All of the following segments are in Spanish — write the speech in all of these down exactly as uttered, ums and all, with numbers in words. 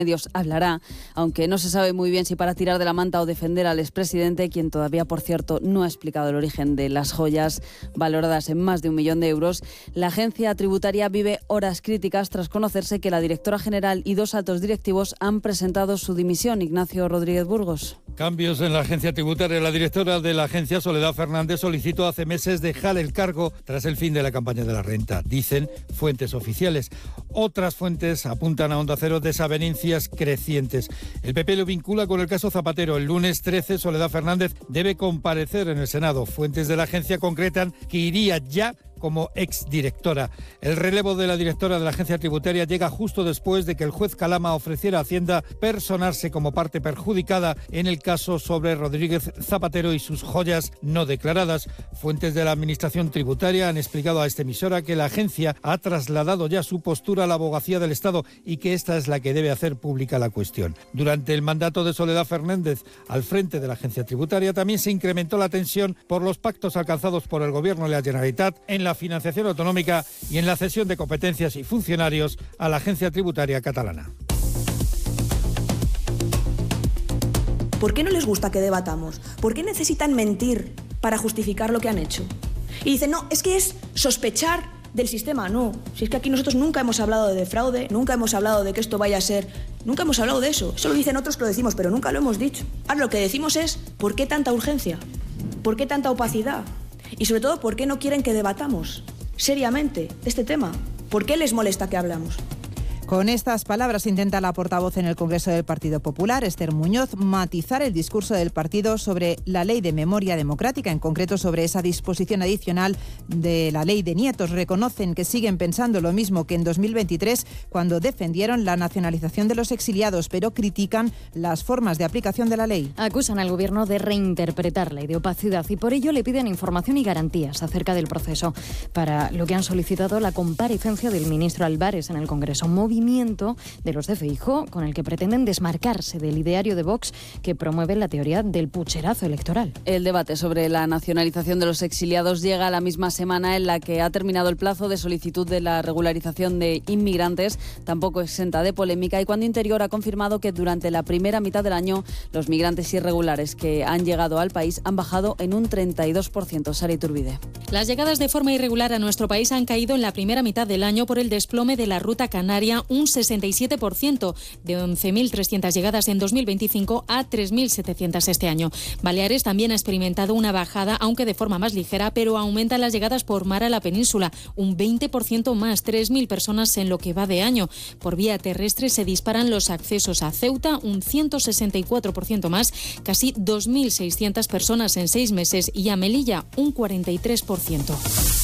medios hablará, aunque no se sabe muy bien si para tirar de la manta o defender al expresidente, quien todavía, por cierto, no ha explicado el origen de las joyas valoradas en más de un millón de euros. La agencia tributaria vive horas críticas tras conocerse que la directora general y dos altos directivos han presentado su dimisión. Ignacio Rodríguez Burgos. Cambios en la agencia tributaria. La directora de la agencia, Soledad Fernández, solicitó hace meses dejar el cargo tras el fin de la campaña de la renta, dicen fuentes oficiales. Otras fuentes apuntan a Onda Cero desavenencias crecientes. El P P lo vincula con el caso Zapatero. El lunes trece, Soledad Fernández debe comparecer en el Senado. Fuentes de la agencia concretan que iría ya como exdirectora. El relevo de la directora de la agencia tributaria llega justo después de que el juez Calama ofreciera a Hacienda personarse como parte perjudicada en el caso sobre Rodríguez Zapatero y sus joyas no declaradas. Fuentes de la administración tributaria han explicado a esta emisora que la agencia ha trasladado ya su postura a la abogacía del Estado y que esta es la que debe hacer pública la cuestión. Durante el mandato de Soledad Fernández al frente de la agencia tributaria también se incrementó la tensión por los pactos alcanzados por el Gobierno de la Generalitat en la financiación autonómica y en la cesión de competencias y funcionarios a la agencia tributaria catalana. ¿Por qué no les gusta que debatamos? ¿Por qué necesitan mentir para justificar lo que han hecho? Y dicen, no, es que es sospechar del sistema. No, si es que aquí nosotros nunca hemos hablado de fraude, nunca hemos hablado de que esto vaya a ser... Nunca hemos hablado de eso. Eso lo dicen otros que lo decimos, pero nunca lo hemos dicho. Ahora lo que decimos es, ¿por qué tanta urgencia? ¿Por qué tanta opacidad? Y sobre todo, ¿por qué no quieren que debatamos seriamente este tema? ¿Por qué les molesta que hablamos? Con estas palabras intenta la portavoz en el Congreso del Partido Popular, Esther Muñoz, matizar el discurso del partido sobre la Ley de Memoria Democrática, en concreto sobre esa disposición adicional de la Ley de Nietos. Reconocen que siguen pensando lo mismo que en dos mil veintitrés, cuando defendieron la nacionalización de los exiliados, pero critican las formas de aplicación de la ley. Acusan al Gobierno de reinterpretarla y de opacidad y por ello le piden información y garantías acerca del proceso, para lo que han solicitado la comparecencia del ministro Álvarez en el Congreso. Movimiento de los de Feijóo, con el que pretenden desmarcarse del ideario de Vox que promueve la teoría del pucherazo electoral. El debate sobre la nacionalización de los exiliados llega a la misma semana en la que ha terminado el plazo de solicitud de la regularización de inmigrantes, tampoco exenta de polémica, y cuando Interior ha confirmado que durante la primera mitad del año los migrantes irregulares que han llegado al país han bajado en un treinta y dos por ciento. Sara Iturbide. Las llegadas de forma irregular a nuestro país han caído en la primera mitad del año por el desplome de la ruta canaria, un sesenta y siete por ciento, de once mil trescientas llegadas en dos mil veinticinco a tres mil setecientas este año. Baleares también ha experimentado una bajada, aunque de forma más ligera, pero aumentan las llegadas por mar a la península, un veinte por ciento más, tres mil personas en lo que va de año. Por vía terrestre se disparan los accesos a Ceuta, un ciento sesenta y cuatro por ciento más, casi dos mil seiscientas personas en seis meses, y a Melilla, un cuarenta y tres por ciento.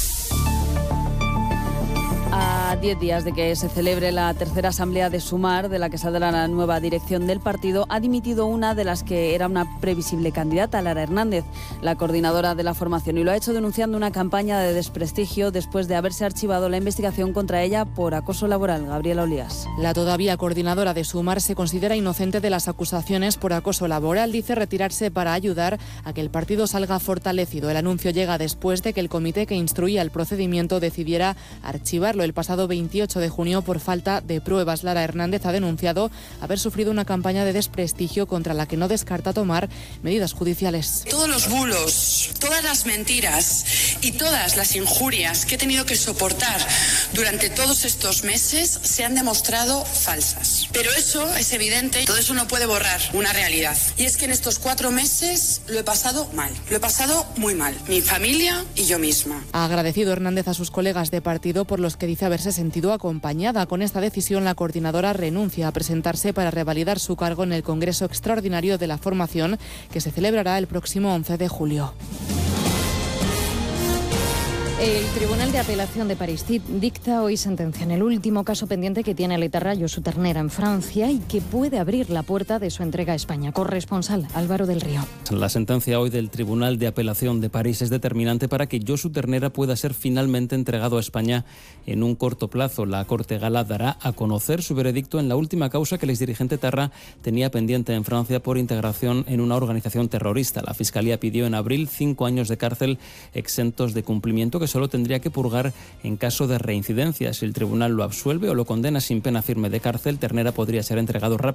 A diez días de que se celebre la tercera asamblea de Sumar, de la que saldrá la nueva dirección del partido, ha dimitido una de las que era una previsible candidata, Lara Hernández, la coordinadora de la formación, y lo ha hecho denunciando una campaña de desprestigio después de haberse archivado la investigación contra ella por acoso laboral. Gabriela Olías. La todavía coordinadora de Sumar se considera inocente de las acusaciones por acoso laboral. Dice retirarse para ayudar a que el partido salga fortalecido. El anuncio llega después de que el comité que instruía el procedimiento decidiera archivarlo el pasado veintiocho de junio por falta de pruebas. Lara Hernández ha denunciado haber sufrido una campaña de desprestigio contra la que no descarta tomar medidas judiciales. Todos los bulos, todas las mentiras y todas las injurias que he tenido que soportar durante todos estos meses se han demostrado falsas. Pero eso es evidente, todo eso no puede borrar una realidad. Y es que en estos cuatro meses lo he pasado mal, lo he pasado muy mal, mi familia y yo misma. Ha agradecido Hernández a sus colegas de partido por los que dice haberse sentido acompañada. Con esta decisión, la coordinadora renuncia a presentarse para revalidar su cargo en el Congreso Extraordinario de la Formación, que se celebrará el próximo once de julio. El Tribunal de Apelación de París dicta hoy sentencia en el último caso pendiente que tiene el etarra Josu Ternera en Francia y que puede abrir la puerta de su entrega a España. Corresponsal Álvaro del Río. La sentencia hoy del Tribunal de Apelación de París es determinante para que Josu Ternera pueda ser finalmente entregado a España en un corto plazo. La Corte Gala dará a conocer su veredicto en la última causa que el exdirigente etarra tenía pendiente en Francia por integración en una organización terrorista. La Fiscalía pidió en abril cinco años de cárcel exentos de cumplimiento que solo tendría que purgar en caso de reincidencia. Si el tribunal lo absuelve o lo condena sin pena firme de cárcel, Ternera podría ser entregado rápidamente